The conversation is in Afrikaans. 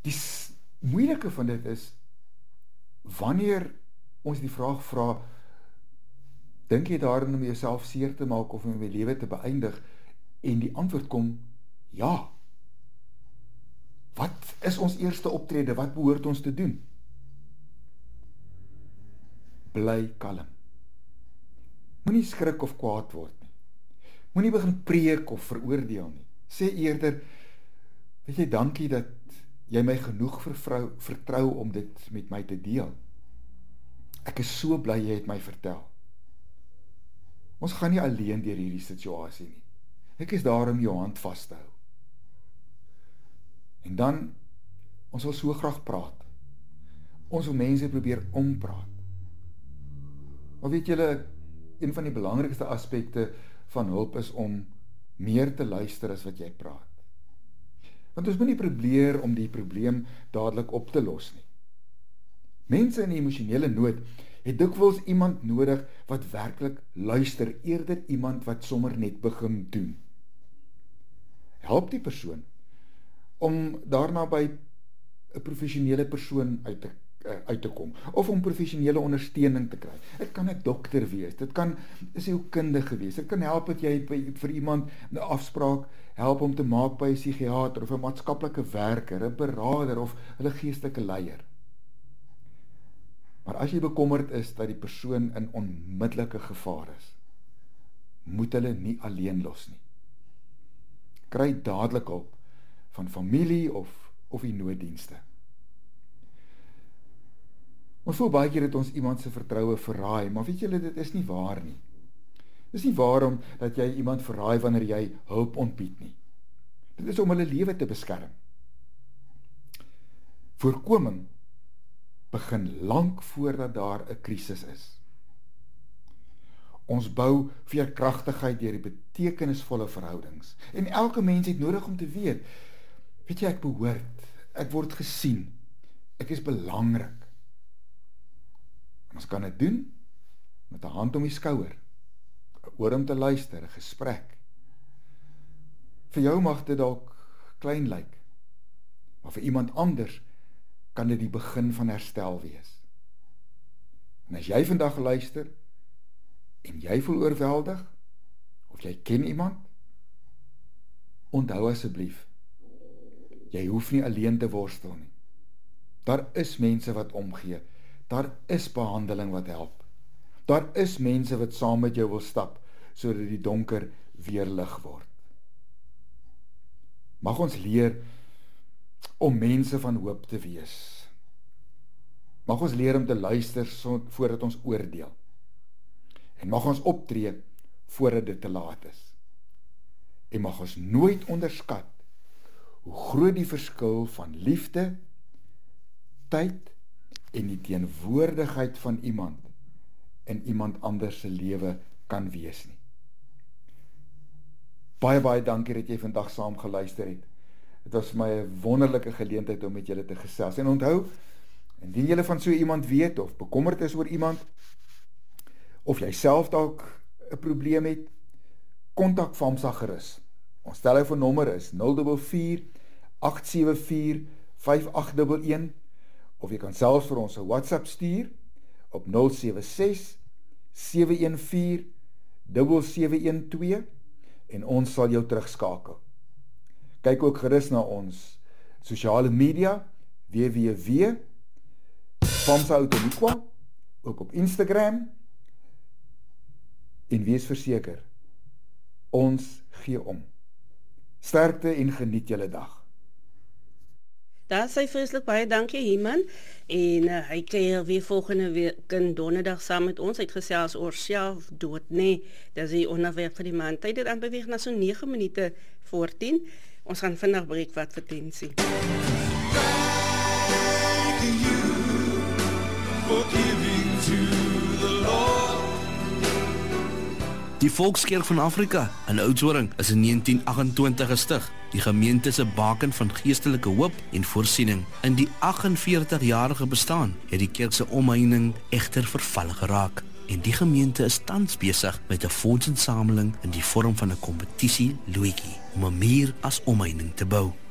Die moeilike van dit is, wanneer ons die vraag vra, dink jy daarin om jouself seer te maak of om jou lewe te beëindig, en die antwoord kom, ja. Wat is ons eerste optrede? Wat behoort ons te doen? Bly kalm. Moenie skrik of kwaad word nie. Moenie begin preek of veroordeel nie. Sê eerder, weet jy, dankie dat jy my genoeg vertrou om dit met my te deel. Ek is so bly jy het my vertel. Ons gaan nie alleen deur hierdie situasie nie. Ek is daar om jou hand vas te hou. En dan, ons wil so graag praat. Ons wil mense probeer ompraat. Maar weet julle, een van die belangrikste aspekte van hulp is om meer te luister as wat jy praat. Want ons moet nie probeer om die probleem dadelik op te los nie. Mense in emosionele nood het dikwels iemand nodig wat werklik luister, eerder iemand wat sommer net begin doen. Help die persoon om daarna by 'n professionele persoon uit te kom, of om professionele ondersteuning te kry. Dit kan 'n dokter wees, dit kan 'n sielkundige wees, dit kan help dat jy vir iemand 'n afspraak help om te maak by 'n psigiater, of 'n maatskaplike werker, 'n beraader, of hulle geestelike leier. Maar as jy bekommerd is dat die persoon in onmiddellike gevaar is, moet hulle nie alleen los nie. Kry dadelik hulp van familie of die nooddienste. Ons voel baie keer dat ons iemand se vertroue verraai, maar weet julle, dit is nie waar nie. Dit is nie waarom dat jy iemand verraai wanneer jy hulp ontbied nie. Dit is om hulle lewe te beskerm. Voorkoming begin lank voordat daar 'n krisis is. Ons bou veerkragtigheid deur die betekenisvolle verhoudings. En elke mens het nodig om te weet, weet jy, ek behoort, ek word gesien, ek is belangrik. En ons kan dit doen met 'n hand om die skouer, 'n oor om te luister, 'n gesprek. Vir jou mag dit dalk klein lyk, maar vir iemand anders kan dit die begin van herstel wees. En as jy vandag luister, en jy voel oorweldig, of jy ken iemand, onthou asseblief, jy hoef nie alleen te worstel nie. Daar is mense wat omgee, daar is behandeling wat help, daar is mense wat saam met jou wil stap, sodat die donker weer lig word. Mag ons leer om mense van hoop te wees. Mag ons leer om te luister voordat ons oordeel. En mag ons optree voordat dit te laat is. En mag ons nooit onderskat hoe groot die verskil van liefde, tyd en die teenwoordigheid van iemand in iemand anders se lewe kan wees nie. Baie dankie dat jy vandag saam geluister het. Dit was vir my 'n wonderlike geleentheid om met julle te gesels. En onthou, indien julle van so iemand weet of bekommerd is oor iemand, of jy self dalk 'n probleem het, kontak FAMSA gerus. Ons telefoonnommer is 044 874 5811, of jy kan selfs vir ons 'n WhatsApp stuur op 076 714 7712 en ons sal jou terugskakel. Kyk ook gerus na ons sosiale media, www.FAMSA Outeniqua, ook op Instagram, en wees verseker, ons gee om. Sterkte en geniet julle dag. Daar sê vreeslik baie dankie, Iman. En hy kuier weer volgende week in donderdag saam met ons. Hy het gesels oor selfdood, nee. Dis die onderwerp vir die maand. Tyd het aanbeweeg na so 9 minute voor 10. Ons gaan vandag breek wat vir 10 sien. Die Volkskerk van Afrika in Oudtshoorn is in 1928 gestig. Die gemeente is 'n baken van geestelike hoop en voorsiening. In die 48-jarige bestaan het die kerk se omheining egter verval geraak. En die gemeente is tans besig met 'n fondsinsameling in die vorm van 'n kompetisie loetjie om 'n muur as omheining te bou.